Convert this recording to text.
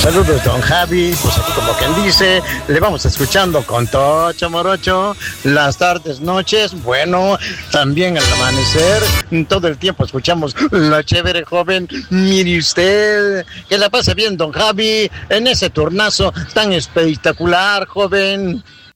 Saludos, don Javi. Pues aquí como quien dice, le vamos escuchando con Tocho Morocho las tardes, noches, bueno, también al amanecer. Todo el tiempo escuchamos la chévere joven. Mire usted, que la pase bien, don Javi, en ese turnazo tan espectacular, joven.